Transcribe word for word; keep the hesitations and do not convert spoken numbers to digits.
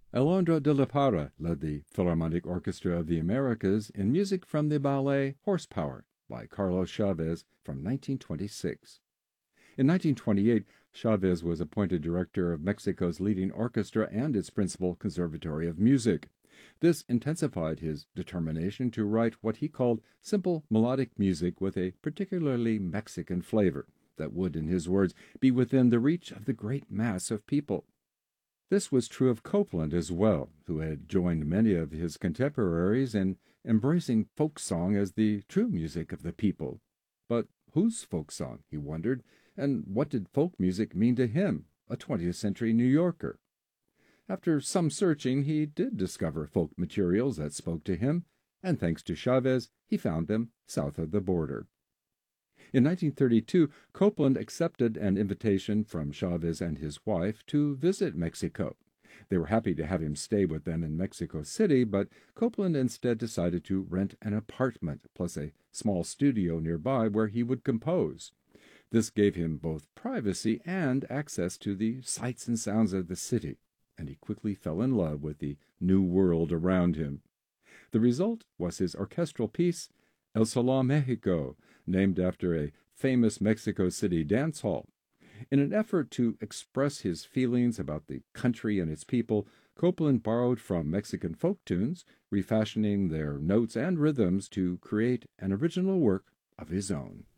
Alondra de la Parra led the Philharmonic Orchestra of the Americas in music from the ballet Horsepower by Carlos Chavez from nineteen twenty-six. In nineteen twenty-eight, Chavez was appointed director of Mexico's leading orchestra and its principal conservatory of music. This intensified his determination to write what he called simple melodic music with a particularly Mexican flavor that would, in his words, be within the reach of the great mass of people. This was true of Copland as well, who had joined many of his contemporaries in embracing folk song as the true music of the people. But whose folk song, he wondered, and what did folk music mean to him, a twentieth century New Yorker? After some searching, he did discover folk materials that spoke to him, and thanks to Chavez, he found them south of the border. In nineteen thirty-two, Copland accepted an invitation from Chavez and his wife to visit Mexico. They were happy to have him stay with them in Mexico City, but Copland instead decided to rent an apartment plus a small studio nearby where he would compose. This gave him both privacy and access to the sights and sounds of the city, and he quickly fell in love with the new world around him. The result was his orchestral piece, El Salón Mexico, named after a famous Mexico City dance hall. In an effort to express his feelings about the country and its people, Copland borrowed from Mexican folk tunes, refashioning their notes and rhythms to create an original work of his own.